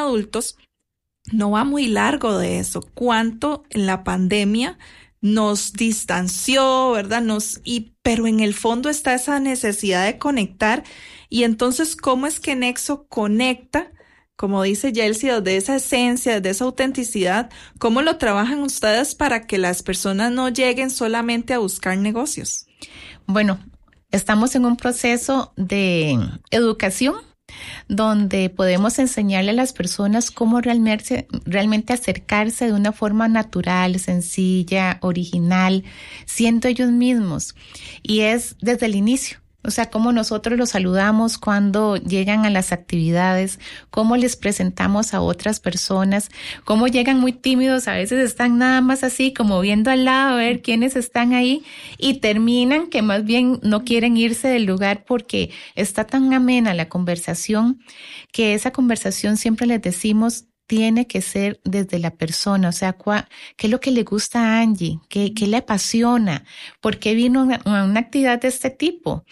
adultos, no va muy largo de eso. Cuánto la pandemia nos distanció, ¿verdad? Pero en el fondo está esa necesidad de conectar. Y entonces, ¿cómo es que Nexo conecta? Como dice Yeltsin, desde esa esencia, desde esa autenticidad, ¿cómo lo trabajan ustedes para que las personas no lleguen solamente a buscar negocios? Bueno, estamos en un proceso de educación donde podemos enseñarle a las personas cómo realmente acercarse de una forma natural, sencilla, original, siendo ellos mismos. Y es desde el inicio. O sea, cómo nosotros los saludamos cuando llegan a las actividades, cómo les presentamos a otras personas, cómo llegan muy tímidos, a veces están nada más así como viendo al lado a ver quiénes están ahí y terminan que más bien no quieren irse del lugar porque está tan amena la conversación que esa conversación siempre les decimos tiene que ser desde la persona, o sea, ¿qué es lo que le gusta a Angie? ¿Qué le apasiona? ¿Por qué vino a una actividad de este tipo?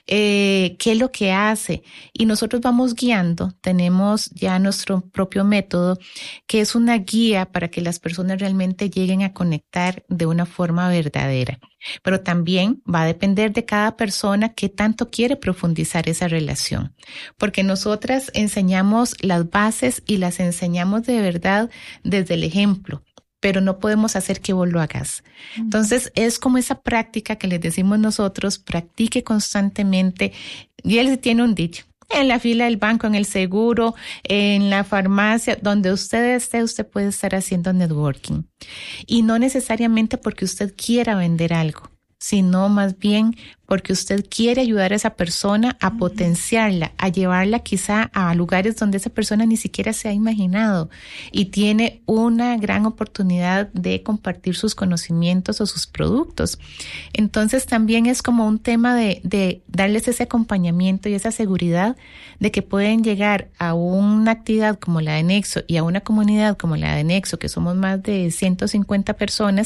¿Qué es lo que hace? Y nosotros vamos guiando, tenemos ya nuestro propio método, que es una guía para que las personas realmente lleguen a conectar de una forma verdadera. Pero también va a depender de cada persona qué tanto quiere profundizar esa relación. Porque nosotras enseñamos las bases y las enseñamos de verdad desde el ejemplo, pero no podemos hacer que vos lo hagas. Entonces es como esa práctica que les decimos nosotros, practique constantemente. Y él tiene un dicho. En la fila del banco, en el seguro, en la farmacia, donde usted esté, usted puede estar haciendo networking. Y no necesariamente porque usted quiera vender algo, sino más bien porque usted quiere ayudar a esa persona a potenciarla, a llevarla quizá a lugares donde esa persona ni siquiera se ha imaginado y tiene una gran oportunidad de compartir sus conocimientos o sus productos. Entonces también es como un tema de darles ese acompañamiento y esa seguridad de que pueden llegar a una actividad como la de Nexo y a una comunidad como la de Nexo, que somos más de 150 personas,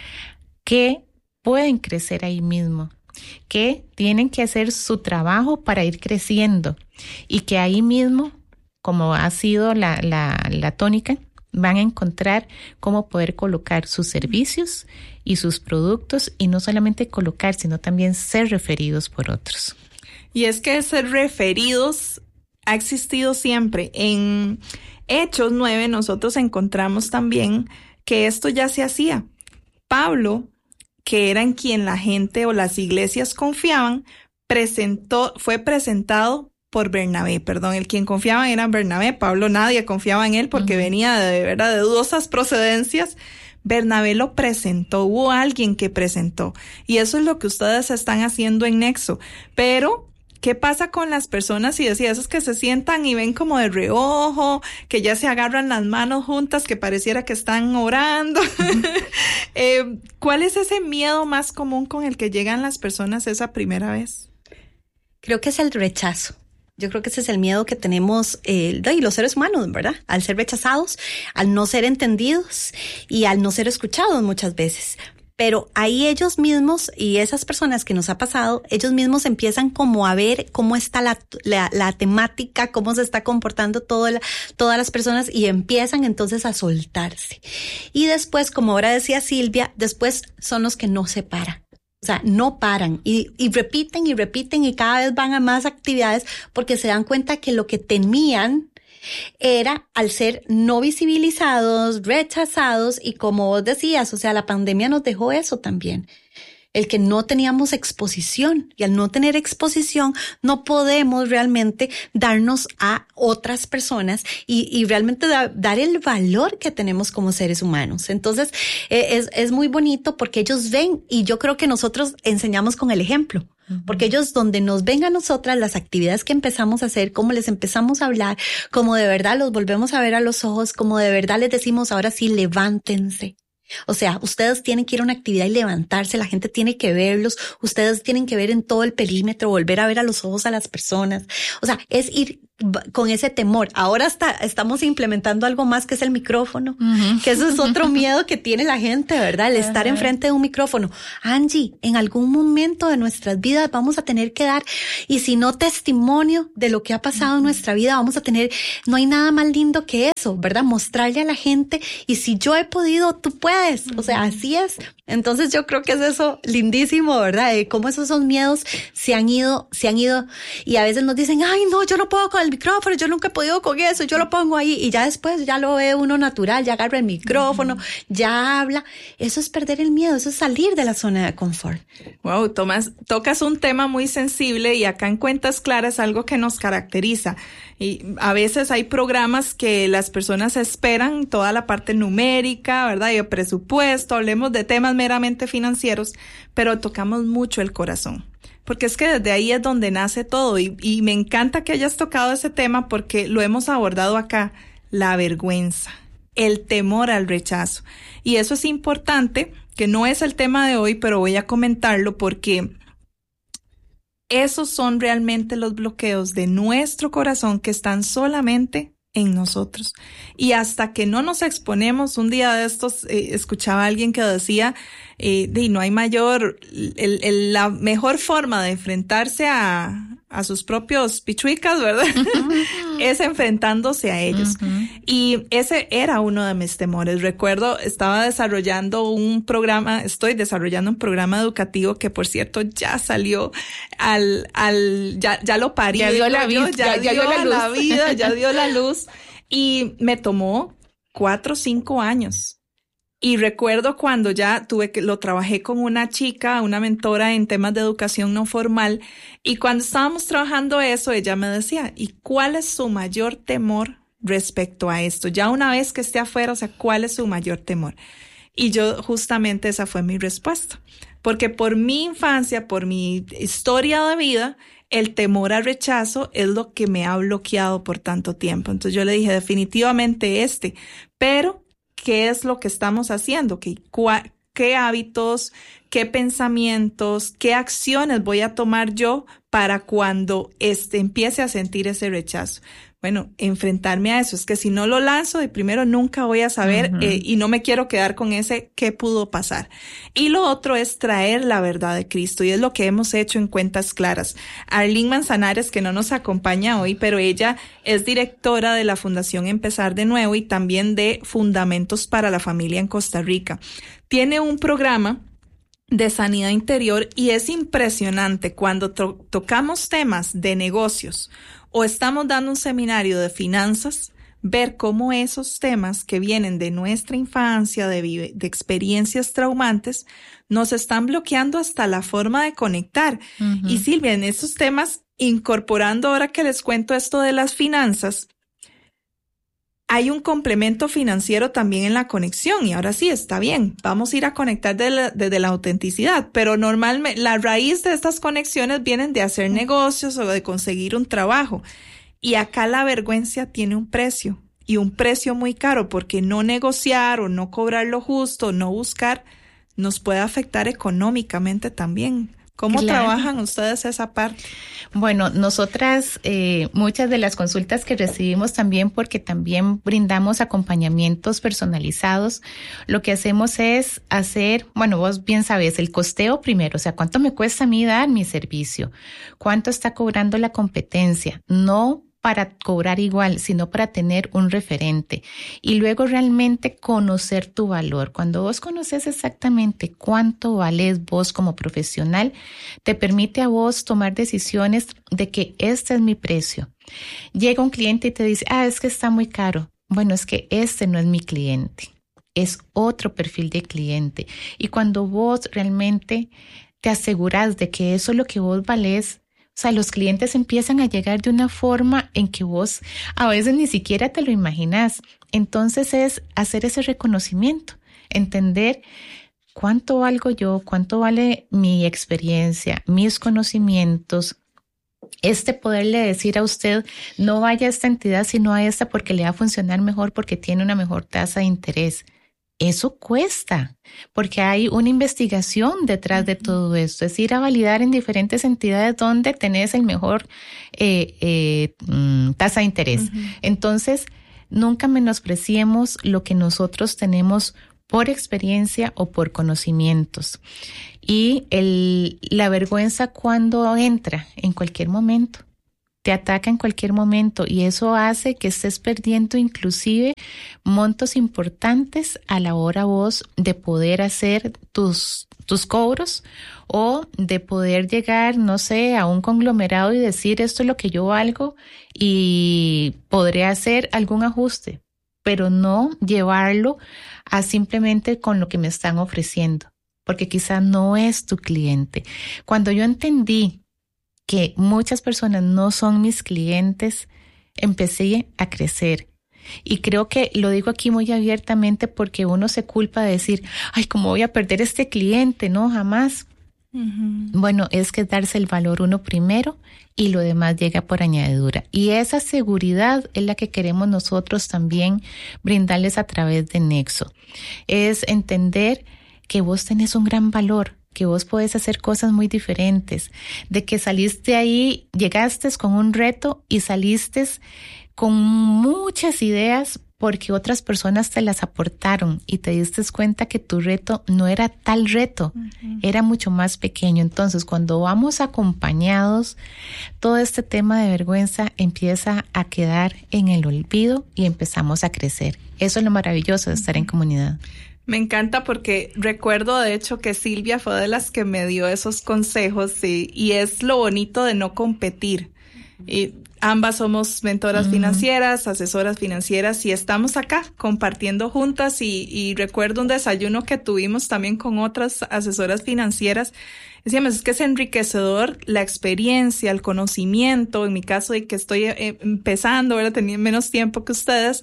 que pueden crecer ahí mismo, que tienen que hacer su trabajo para ir creciendo y que ahí mismo, como ha sido la tónica, van a encontrar cómo poder colocar sus servicios y sus productos y no solamente colocar, sino también ser referidos por otros. Y es que ser referidos ha existido siempre. En Hechos 9 nosotros encontramos también que esto ya se hacía. Pablo, que era en quien la gente o las iglesias confiaban, fue presentado por Bernabé, el quien confiaba era Bernabé. Pablo nadie confiaba en él porque venía de dudosas procedencias. Bernabé lo presentó, hubo alguien que presentó, y eso es lo que ustedes están haciendo en Nexo. Pero ¿qué pasa con las personas? Y decía, esos que se sientan y ven como de reojo, que ya se agarran las manos juntas, que pareciera que están orando. ¿Cuál es ese miedo más común con el que llegan las personas esa primera vez? Creo que es el rechazo. Yo creo que ese es el miedo que tenemos los seres humanos, ¿verdad? Al ser rechazados, al no ser entendidos y al no ser escuchados muchas veces. Pero ahí ellos mismos y esas personas que nos ha pasado, ellos mismos empiezan como a ver cómo está la temática, cómo se está comportando todas las personas y empiezan entonces a soltarse. Y después, como ahora decía Silvia, después son los que no se paran. O sea, no paran y repiten y repiten y cada vez van a más actividades porque se dan cuenta que lo que temían era al ser no visibilizados, rechazados y como vos decías, o sea, la pandemia nos dejó eso también. El que no teníamos exposición y al no tener exposición no podemos realmente darnos a otras personas y realmente dar el valor que tenemos como seres humanos. Entonces es muy bonito porque ellos ven y yo creo que nosotros enseñamos con el ejemplo. Porque ellos donde nos ven a nosotras, las actividades que empezamos a hacer, cómo les empezamos a hablar, cómo de verdad los volvemos a ver a los ojos, cómo de verdad les decimos ahora sí, levántense. O sea, ustedes tienen que ir a una actividad y levantarse, la gente tiene que verlos, ustedes tienen que ver en todo el perímetro, volver a ver a los ojos a las personas. O sea, es ir con ese temor. Ahora estamos implementando algo más que es el micrófono, que eso es otro miedo que tiene la gente, ¿verdad? El estar enfrente de un micrófono. Angie, en algún momento de nuestras vidas vamos a tener que dar, y si no testimonio de lo que ha pasado en nuestra vida, vamos a tener, no hay nada más lindo que eso, ¿verdad? Mostrarle a la gente, y si yo he podido, tú puedes. O sea, así es. Entonces yo creo que es eso lindísimo, ¿verdad? De cómo esos miedos se han ido, y a veces nos dicen, ay, no, yo no puedo con el micrófono, yo nunca he podido con eso, yo lo pongo ahí, y ya después ya lo ve uno natural, ya agarra el micrófono, ya habla. Eso es perder el miedo, eso es salir de la zona de confort. Wow, Tomás, tocas un tema muy sensible, y acá en Cuentas Claras algo que nos caracteriza. Y a veces hay programas que las personas esperan toda la parte numérica, ¿verdad? Y el presupuesto, hablemos de temas meramente financieros, pero tocamos mucho el corazón. Porque es que desde ahí es donde nace todo, y me encanta que hayas tocado ese tema porque lo hemos abordado acá, la vergüenza, el temor al rechazo. Y eso es importante, que no es el tema de hoy, pero voy a comentarlo porque esos son realmente los bloqueos de nuestro corazón que están solamente en nosotros. Y hasta que no nos exponemos, un día de estos escuchaba a alguien que decía, no hay mayor, la mejor forma de enfrentarse a sus propios pichuicas, ¿verdad? Es enfrentándose a ellos. Y ese era uno de mis temores. Recuerdo, estoy desarrollando un programa educativo que, por cierto, ya salió ya lo parí. Ya dio la vida, ya dio la luz. Y me tomó 4 o 5 años. Y recuerdo cuando ya lo trabajé con una chica, una mentora en temas de educación no formal, y cuando estábamos trabajando eso, ella me decía, ¿y cuál es su mayor temor respecto a esto? Ya una vez que esté afuera, o sea, ¿cuál es su mayor temor? Y yo, justamente esa fue mi respuesta, porque por mi infancia, por mi historia de vida, el temor al rechazo es lo que me ha bloqueado por tanto tiempo. Entonces yo le dije, definitivamente pero ¿qué es lo que estamos haciendo? ¿Qué hábitos, qué pensamientos, qué acciones voy a tomar yo para cuando empiece a sentir ese rechazo? Bueno, enfrentarme a eso. Es que si no lo lanzo de primero, nunca voy a saber y no me quiero quedar con ese qué pudo pasar. Y lo otro es traer la verdad de Cristo, y es lo que hemos hecho en Cuentas Claras. Arlene Manzanares, que no nos acompaña hoy, pero ella es directora de la Fundación Empezar de Nuevo y también de Fundamentos para la Familia en Costa Rica. Tiene un programa de sanidad interior, y es impresionante cuando tocamos temas de negocios o estamos dando un seminario de finanzas, ver cómo esos temas que vienen de nuestra infancia, de experiencias traumantes, nos están bloqueando hasta la forma de conectar. Y Silvia, en esos temas, incorporando ahora que les cuento esto de las finanzas, hay un complemento financiero también en la conexión, y ahora sí, está bien, vamos a ir a conectar desde la autenticidad, pero normalmente la raíz de estas conexiones vienen de hacer negocios o de conseguir un trabajo, y acá la vergüenza tiene un precio, y un precio muy caro, porque no negociar o no cobrar lo justo, no buscar, nos puede afectar económicamente también. ¿Cómo trabajan ustedes esa parte? Bueno, nosotras, muchas de las consultas que recibimos también, porque también brindamos acompañamientos personalizados, lo que hacemos es hacer, bueno, vos bien sabes, el costeo primero, o sea, ¿cuánto me cuesta a mí dar mi servicio? ¿Cuánto está cobrando la competencia? No para cobrar igual, sino para tener un referente, y luego realmente conocer tu valor. Cuando vos conoces exactamente cuánto vales vos como profesional, te permite a vos tomar decisiones de que este es mi precio. Llega un cliente y te dice, es que está muy caro. Bueno, es que este no es mi cliente, es otro perfil de cliente. Y cuando vos realmente te aseguras de que eso es lo que vos valés, o sea, los clientes empiezan a llegar de una forma en que vos a veces ni siquiera te lo imaginas. Entonces es hacer ese reconocimiento, entender cuánto valgo yo, cuánto vale mi experiencia, mis conocimientos. Poderle decir a usted, no vaya a esta entidad sino a esta porque le va a funcionar mejor, porque tiene una mejor tasa de interés. Eso cuesta, porque hay una investigación detrás de todo esto. Es ir a validar en diferentes entidades donde tenés el mejor tasa de interés. Entonces, nunca menospreciemos lo que nosotros tenemos por experiencia o por conocimientos. Y la vergüenza cuando entra en cualquier momento, te ataca en cualquier momento, y eso hace que estés perdiendo inclusive montos importantes a la hora vos de poder hacer tus cobros o de poder llegar, no sé, a un conglomerado y decir esto es lo que yo valgo y podré hacer algún ajuste, pero no llevarlo a simplemente con lo que me están ofreciendo, porque quizá no es tu cliente. Cuando yo entendí que muchas personas no son mis clientes, empecé a crecer. Y creo que lo digo aquí muy abiertamente porque uno se culpa de decir, ay, ¿cómo voy a perder este cliente? No, jamás. Bueno, es que darse el valor uno primero y lo demás llega por añadidura. Y esa seguridad es la que queremos nosotros también brindarles a través de Nexo. Es entender que vos tenés un gran valor, que vos podés hacer cosas muy diferentes, de que saliste ahí, llegaste con un reto y saliste con muchas ideas porque otras personas te las aportaron y te diste cuenta que tu reto no era tal reto, era mucho más pequeño. Entonces, cuando vamos acompañados, todo este tema de vergüenza empieza a quedar en el olvido y empezamos a crecer. Eso es lo maravilloso de estar en comunidad. Me encanta porque recuerdo de hecho que Silvia fue de las que me dio esos consejos y es lo bonito de no competir. Y ambas somos mentoras financieras, asesoras financieras y estamos acá compartiendo juntas y recuerdo un desayuno que tuvimos también con otras asesoras financieras. Decíamos, es que es enriquecedor la experiencia, el conocimiento, en mi caso de que estoy empezando, ¿verdad? Tenía menos tiempo que ustedes.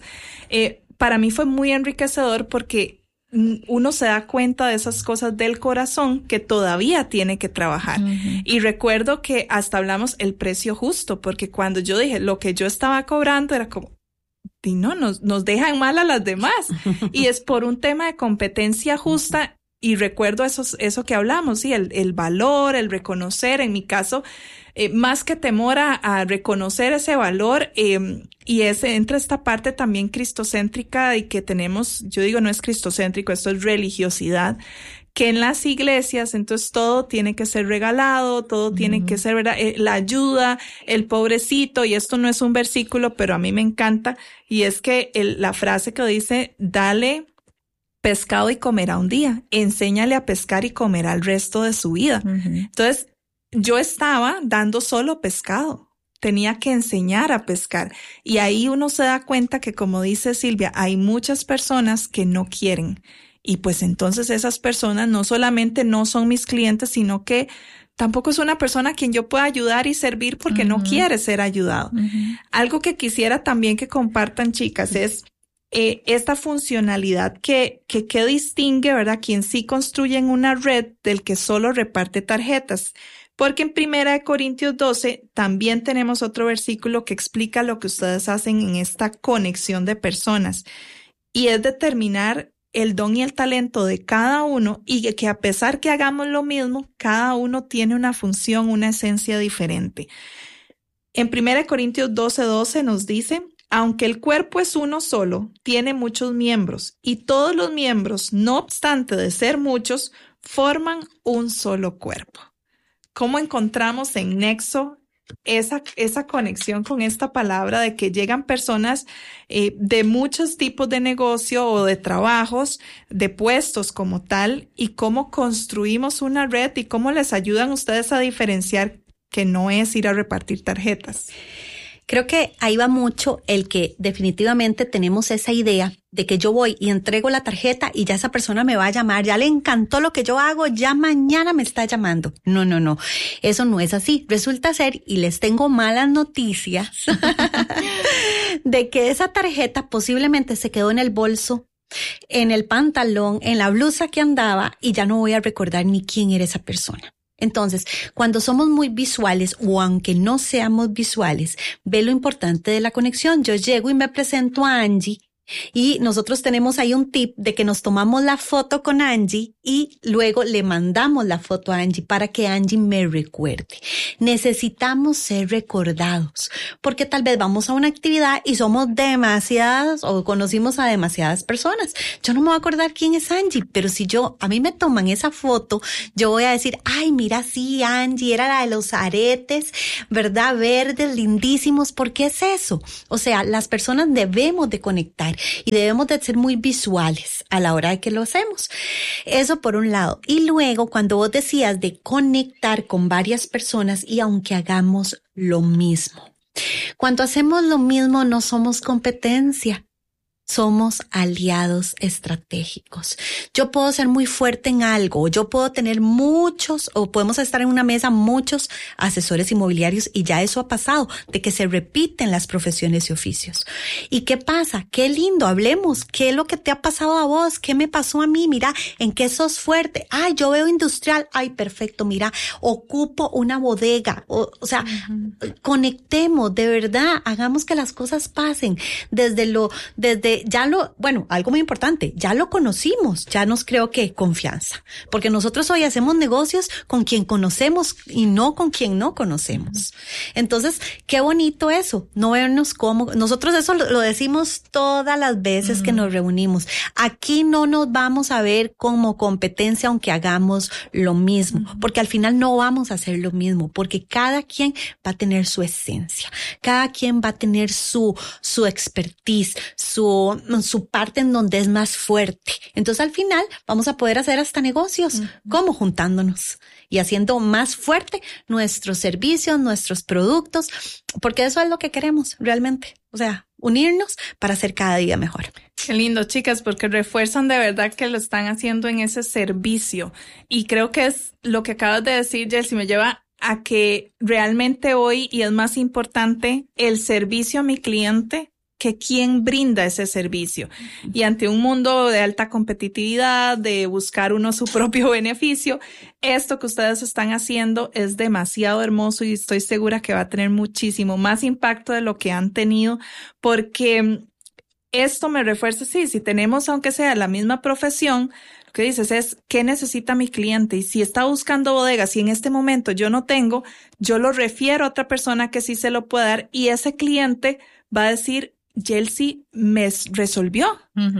Para mí fue muy enriquecedor porque uno se da cuenta de esas cosas del corazón que todavía tiene que trabajar. Y recuerdo que hasta hablamos el precio justo, porque cuando yo dije lo que yo estaba cobrando era como, y no, nos dejan mal a las demás. Y es por un tema de competencia justa. Y recuerdo eso que hablamos, sí, el valor, el reconocer, en mi caso, más que temor a reconocer ese valor, y entra esta parte también cristocéntrica y que tenemos, yo digo, no es cristocéntrico, esto es religiosidad, que en las iglesias, entonces todo tiene que ser regalado, todo tiene que ser, ¿verdad? La ayuda, el pobrecito, y esto no es un versículo, pero a mí me encanta, y es que la frase que dice, dale pescado y comerá un día, enséñale a pescar y comerá el resto de su vida. Entonces, yo estaba dando solo pescado, tenía que enseñar a pescar, y ahí uno se da cuenta que, como dice Silvia, hay muchas personas que no quieren, y pues entonces esas personas no solamente no son mis clientes, sino que tampoco es una persona a quien yo pueda ayudar y servir porque no quiere ser ayudado. Algo que quisiera también que compartan, chicas, es esta funcionalidad que distingue, ¿verdad?, quien sí construye en una red del que solo reparte tarjetas. Porque en 1 Corintios 12 también tenemos otro versículo que explica lo que ustedes hacen en esta conexión de personas. Y es determinar el don y el talento de cada uno y que a pesar que hagamos lo mismo, cada uno tiene una función, una esencia diferente. En 1 Corintios 12:12 nos dice, aunque el cuerpo es uno solo, tiene muchos miembros y todos los miembros, no obstante de ser muchos, forman un solo cuerpo. ¿Cómo encontramos en Nexo esa conexión con esta palabra de que llegan personas de muchos tipos de negocio o de trabajos, de puestos como tal, y cómo construimos una red y cómo les ayudan ustedes a diferenciar que no es ir a repartir tarjetas? Creo que ahí va mucho el que definitivamente tenemos esa idea de que yo voy y entrego la tarjeta y ya esa persona me va a llamar, ya le encantó lo que yo hago, ya mañana me está llamando. No, eso no es así. Resulta ser, y les tengo malas noticias, de que esa tarjeta posiblemente se quedó en el bolso, en el pantalón, en la blusa que andaba, y ya no voy a recordar ni quién era esa persona. Entonces, cuando somos muy visuales o aunque no seamos visuales, ve lo importante de la conexión. Yo llego y me presento a Angie Y nosotros tenemos ahí un tip de que nos tomamos la foto con Angie y luego le mandamos la foto a Angie para que Angie me recuerde. Necesitamos ser recordados porque tal vez vamos a una actividad y somos demasiadas o conocimos a demasiadas personas. Yo no me voy a acordar quién es Angie, pero si a mí me toman esa foto, yo voy a decir, ay, mira, sí, Angie era la de los aretes, ¿verdad? Verdes, lindísimos. ¿Por qué es eso? O sea, las personas debemos de conectar y debemos de ser muy visuales a la hora de que lo hacemos. Eso por un lado. Y luego, cuando vos decías de conectar con varias personas y aunque hagamos lo mismo. Cuando hacemos lo mismo no somos competencia. Somos aliados estratégicos. Yo puedo ser muy fuerte en algo, yo puedo tener muchos, o podemos estar en una mesa muchos asesores inmobiliarios y ya eso ha pasado, de que se repiten las profesiones y oficios. ¿Y qué pasa? Qué lindo, hablemos. ¿Qué es lo que te ha pasado a vos? ¿Qué me pasó a mí? Mira, ¿en qué sos fuerte? Ay, yo veo industrial. Ay, perfecto, mira, ocupo una bodega. O sea, conectemos, de verdad, hagamos que las cosas pasen algo muy importante, ya lo conocimos, ya nos creó que confianza, porque nosotros hoy hacemos negocios con quien conocemos y no con quien no conocemos. Entonces, qué bonito eso, no vernos como, nosotros eso lo decimos todas las veces que nos reunimos. Aquí no nos vamos a ver como competencia aunque hagamos lo mismo, porque al final no vamos a hacer lo mismo, porque cada quien va a tener su esencia, cada quien va a tener su expertise, su parte en donde es más fuerte. Entonces al final vamos a poder hacer hasta negocios, como juntándonos y haciendo más fuerte nuestros servicios, nuestros productos, porque eso es lo que queremos realmente. O sea, unirnos para hacer cada día mejor. Qué lindo, chicas, porque refuerzan de verdad que lo están haciendo en ese servicio. Y creo que es lo que acabas de decir, Jelsi, me lleva a que realmente hoy, y es más importante, el servicio a mi cliente que quien brinda ese servicio. Y ante un mundo de alta competitividad, de buscar uno su propio beneficio, esto que ustedes están haciendo es demasiado hermoso y estoy segura que va a tener muchísimo más impacto de lo que han tenido, porque esto me refuerza, sí, si tenemos aunque sea la misma profesión, lo que dices es, ¿qué necesita mi cliente? Y si está buscando bodegas y en este momento yo no tengo, yo lo refiero a otra persona que sí se lo puede dar y ese cliente va a decir, Jelsi me resolvió.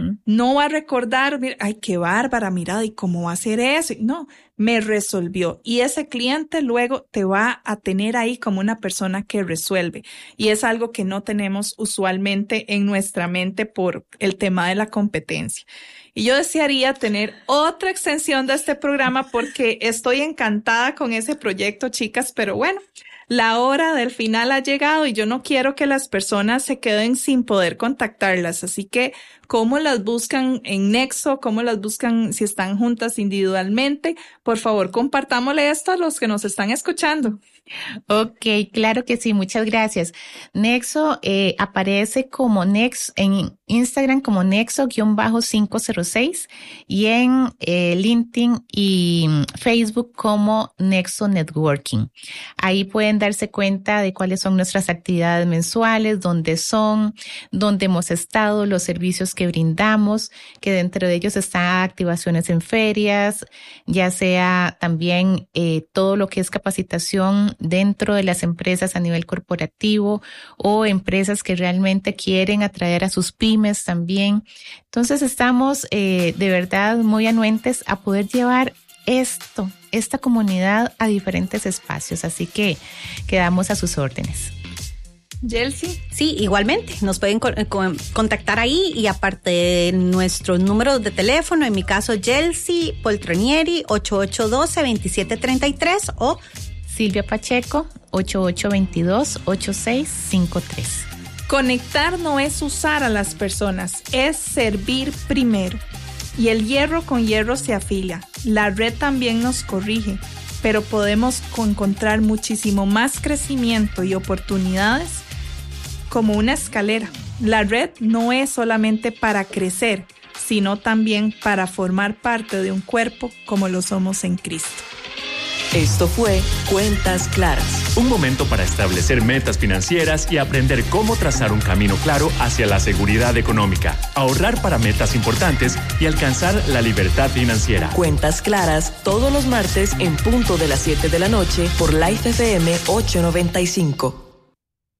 No va a recordar, mira, ay, qué bárbara, mira, ¿y cómo va a hacer eso? No, me resolvió. Y ese cliente luego te va a tener ahí como una persona que resuelve. Y es algo que no tenemos usualmente en nuestra mente por el tema de la competencia. Y yo desearía tener otra extensión de este programa porque estoy encantada con ese proyecto, chicas, pero bueno, la hora del final ha llegado y yo no quiero que las personas se queden sin poder contactarlas. Así que, ¿cómo las buscan en Nexo? ¿Cómo las buscan si están juntas individualmente? Por favor, compartámosle esto a los que nos están escuchando. Ok, claro que sí, muchas gracias. Nexo aparece como Nexo en Instagram como Nexo-506 y en LinkedIn y Facebook como Nexo Networking. Ahí pueden darse cuenta de cuáles son nuestras actividades mensuales, dónde hemos estado, los servicios que brindamos, que dentro de ellos están activaciones en ferias, ya sea también todo lo que es capacitación dentro de las empresas a nivel corporativo o empresas que realmente quieren atraer a sus pymes también. Entonces estamos de verdad muy anuentes a poder llevar esta comunidad a diferentes espacios, así que quedamos a sus órdenes. Jelsi. Sí, igualmente, nos pueden contactar ahí y aparte de nuestros números de teléfono, en mi caso Jelsi Poltronieri 8812-2733 o Silvia Pacheco 8822-8653. Conectar no es usar a las personas, es servir primero. Y el hierro con hierro se afila. La red también nos corrige, pero podemos encontrar muchísimo más crecimiento y oportunidades como una escalera. La red no es solamente para crecer, sino también para formar parte de un cuerpo como lo somos en Cristo. Esto fue Cuentas Claras. Un momento para establecer metas financieras y aprender cómo trazar un camino claro hacia la seguridad económica, ahorrar para metas importantes y alcanzar la libertad financiera. Cuentas Claras, todos los martes en punto de las 7 de la noche por Life FM 895.